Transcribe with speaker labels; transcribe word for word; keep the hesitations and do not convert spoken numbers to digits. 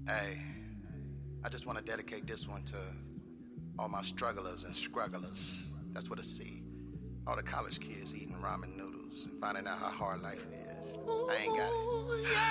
Speaker 1: Hey, I just want to dedicate this one to all my strugglers and scrugglers. That's what I see. All the college kids eating ramen noodles and finding out how hard life is. I ain't got it.